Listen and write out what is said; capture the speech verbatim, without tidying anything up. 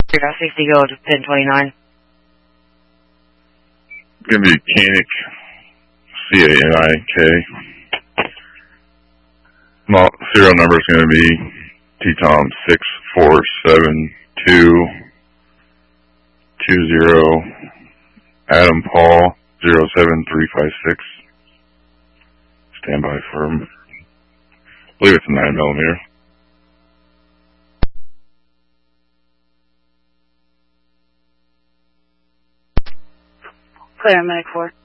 sixty, go to pin twenty-nine. It's going to be Canic, C A N I K. Well, serial number is going to be T-Tom six four seven two two zero, Adam Paul zero seven three five six. Stand by firm. I believe it's a nine millimeter. Clear, Medic four.